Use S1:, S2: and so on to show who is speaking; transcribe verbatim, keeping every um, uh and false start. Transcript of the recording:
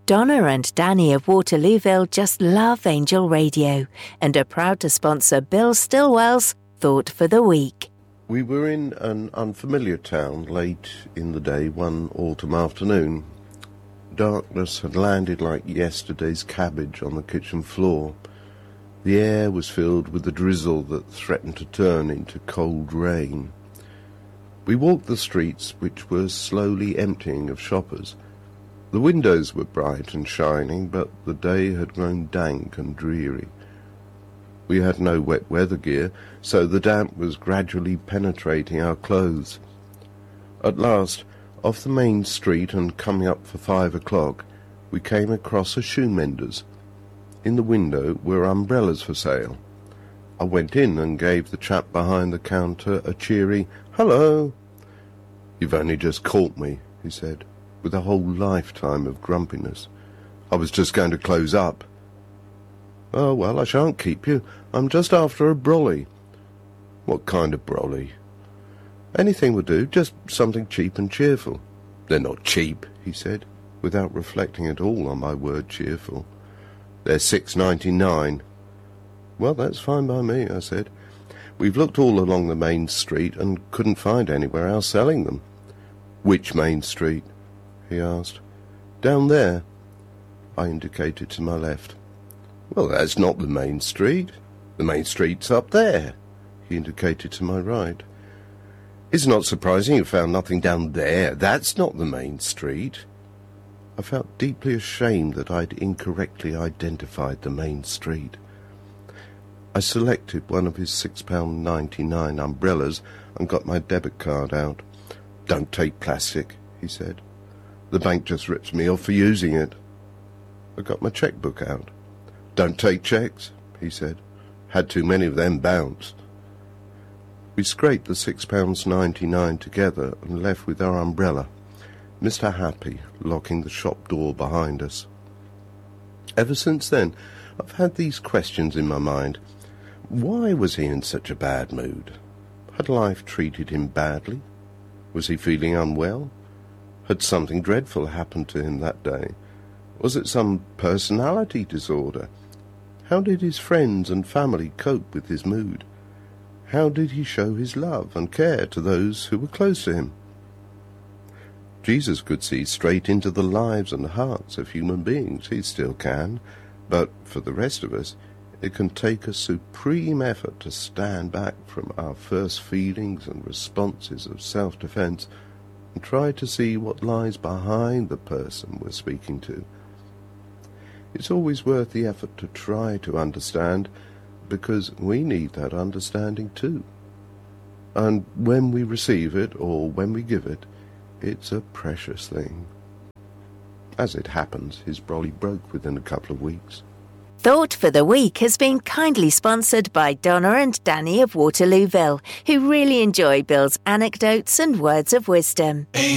S1: Donna and Danny of Waterlooville just love Angel Radio and are proud to sponsor Bill Stillwell's Thought for the Week.
S2: We were in an unfamiliar town late in the day one autumn afternoon. Darkness had landed like yesterday's cabbage on the kitchen floor. The air was filled with the drizzle that threatened to turn into cold rain. We walked the streets, which were slowly emptying of shoppers. The windows were bright and shining, but the day had grown dank and dreary. We had no wet weather gear, so the damp was gradually penetrating our clothes. At last, off the main street and coming up for five o'clock, we came across a shoemender's. In the window were umbrellas for sale. I went in and gave the chap behind the counter a cheery, "Hello." "You've only just caught me," he said, with a whole lifetime of grumpiness. "I was just going to close up." "Oh, well, I shan't keep you. I'm just after a brolly." "What kind of brolly?" "Anything will do, just something cheap and cheerful." "They're not cheap," he said, without reflecting at all on my word cheerful. "They're six ninety-nine. "Well, that's fine by me," I said. "We've looked all along the main street and couldn't find anywhere else selling them." "Which main street?" he asked. "Down there." I indicated to my left. "Well, that's not the main street. The main street's up there." He indicated to my right. "It's not surprising you found nothing down there. That's not the main street." I felt deeply ashamed that I'd incorrectly identified the main street. I selected one of his six pounds ninety-nine umbrellas and got my debit card out. "Don't take plastic," he said. "The bank just rips me off for using it." I got my checkbook out. "Don't take checks," he said. "Had too many of them bounce." We scraped the six pounds ninety-nine together and left with our umbrella, Mister Happy locking the shop door behind us. Ever since then, I've had these questions in my mind. Why was he in such a bad mood? Had life treated him badly? Was he feeling unwell? Had something dreadful happened to him that day? Was it some personality disorder? How did his friends and family cope with his mood? How did he show his love and care to those who were close to him? Jesus could see straight into the lives and hearts of human beings. He still can. But for the rest of us, it can take a supreme effort to stand back from our first feelings and responses of self-defense and try to see what lies behind the person we're speaking to. It's always worth the effort to try to understand, because we need that understanding too. And when we receive it, or when we give it, it's a precious thing. As it happens, his brolly broke within a couple of weeks.
S1: Thought for the Week has been kindly sponsored by Donna and Danny of Waterlooville, who really enjoy Bill's anecdotes and words of wisdom.